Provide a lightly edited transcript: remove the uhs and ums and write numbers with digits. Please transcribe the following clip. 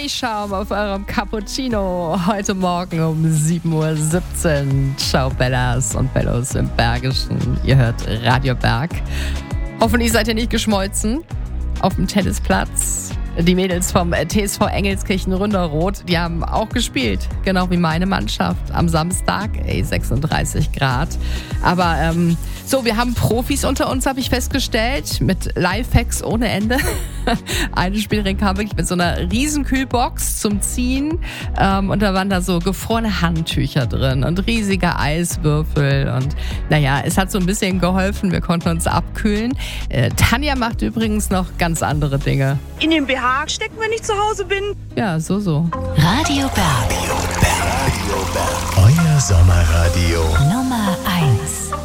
Kaffeeschaum auf eurem Cappuccino. Heute Morgen um 7.17 Uhr. Ciao Bellas und Bellos im Bergischen. Ihr hört Radio Berg. Hoffentlich seid ihr nicht geschmolzen auf dem Tennisplatz. Die Mädels vom TSV Engelskirchen-Ründerroth, die haben auch gespielt, genau wie meine Mannschaft am Samstag, 36 Grad. Aber wir haben Profis unter uns, habe ich festgestellt, mit Lifehacks ohne Ende. Eine Spielerin kam wirklich mit so einer riesen Kühlbox zum Ziehen und da waren da so gefrorene Handtücher drin und riesige Eiswürfel und naja, es hat so ein bisschen geholfen, wir konnten uns abkühlen. Tanja macht übrigens noch ganz andere Dinge. In den BH stecken, wenn ich zu Hause bin. Ja, so. Radio Berg. Euer Sommerradio. Nummer 1.